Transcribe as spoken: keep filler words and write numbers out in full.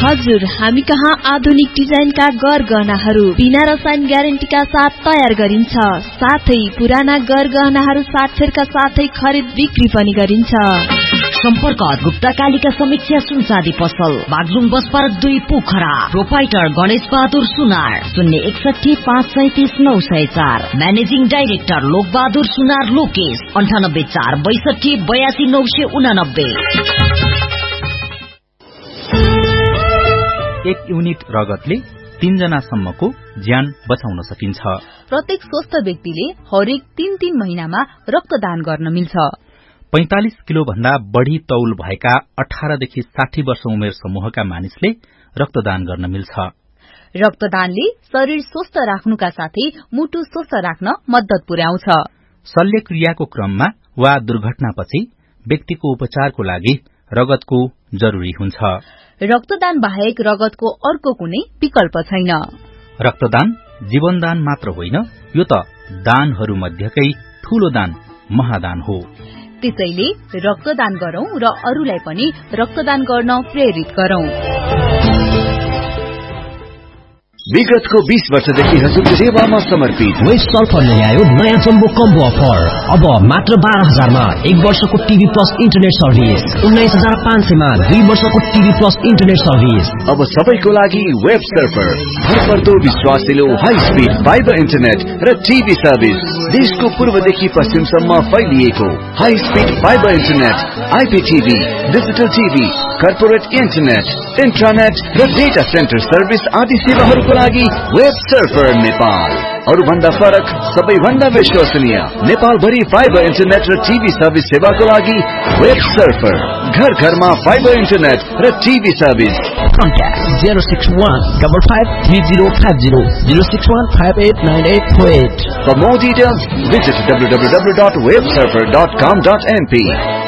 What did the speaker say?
हजुर, हामी कहाँ आधुनिक डिजाइनका गरगहनाहरू बिना रसायन ग्यारेन्टीका साथ तयार गरिन्छ। साथै पुराना गरगहनाहरू साथफेरका साथै खरिद बिक्री पनि गरिन्छ। सम्पर्क गुप्ता कालिका समीक्षा सुनचाँदी पसल, बागलुङ बस पार्क दुई पोखरा। प्रोपाइटर गणेश बहादुर सुनार, शून्य एकसठी पाँच सैतिस नौ सय चार। म्यानेजिङ डाइरेक्टर लोक बहादुर सुनार लोकेश, अन्ठानब्बे चार बैसठी बयासी नौ सय उनानब्बे। एक युनिट रगतले तीनजना सम्मको ज्यान बचाउन सकिन्छ। प्रत्येक स्वस्थ व्यक्तिले हरेक तीन तीन महिनामा रक्तदान गर्न मिल्छ। पैंतालिस किलो भन्दा बढ़ी तौल भएका अठारदेखि साठी वर्ष उमेर समूहका मानिसले रक्तदान गर्न मिल्छ। रक्तदानले शरीर स्वस्थ राख्नुका साथै मुटु स्वस्थ राख्न मद्दत पुर्याउँछ। शल्यक्रियाको क्रममा वा दुर्घटनापछि व्यक्तिको उपचारको लागि रगतको जरुरी हुन्छ। रक्तदान बाहेक रगतको अर्को कुनै विकल्प छैन। रक्तदान जीवनदान मात्र होइन, यो त दानहरू मध्येकै ठूलो दान महादान हो। त्यसैले रक्तदान गरौं र अरूलाई पनि रक्तदान गर्न प्रेरित गरौं। विगतको बीस वर्षदेखि हजुरको सेवामा समर्पित वेस्ट सल्फरले ल्यायो नयाँ जम्बो कम्बो अफर। अब मात्र बाह्र हजारमा एक वर्षको टिभी प्लस इन्टरनेट सर्भिस, उन्नाइस हजार पाँच सयमा दुई वर्षको टिभी प्लस इन्टरनेट सर्भिस। अब सबैको लागि वेब सर्फर, भरपर्दो विश्वासिलो हाई स्पिड फाइबर इन्टरनेट र टिभी सर्भिस। देशको पूर्वदेखि पश्चिमसम्म फैलिएको high speed fibre internet, आइपीटीभी, digital TV, corporate internet, इन्ट्रानेट र डेटा सेन्टर सर्भिस आदि सेवाहरूको लागि वेब सर्फर नेपाल। अरूभन्दा फरक, सबैभन्दा विश्वसनीय, नेपाल भरि फाइबर इन्टरनेट र टिभी सर्भिस सेवाको लागि वेब सर्फर। घर घरमा फाइबर इन्टरनेट र TV service. Contact zero six one five five three zero five zero zero six one five eight nine eight four eight. For more details, visit w w w dot web surfer dot com dot m p.